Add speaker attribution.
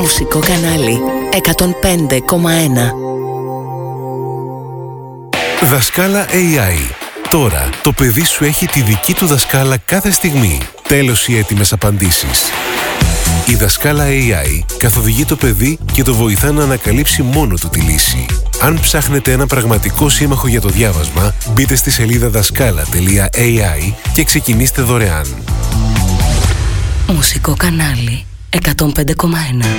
Speaker 1: Μουσικό κανάλι 105,1.
Speaker 2: Δασκάλα AI. Τώρα το παιδί σου έχει τη δική του δασκάλα κάθε στιγμή. Τέλος οι έτοιμες απαντήσεις. Η Δασκάλα AI καθοδηγεί το παιδί και το βοηθά να ανακαλύψει μόνο του τη λύση. Αν ψάχνετε ένα πραγματικό σύμμαχο για το διάβασμα, μπείτε στη σελίδα daskala.ai και ξεκινήστε δωρεάν.
Speaker 1: Μουσικό κανάλι 105,1.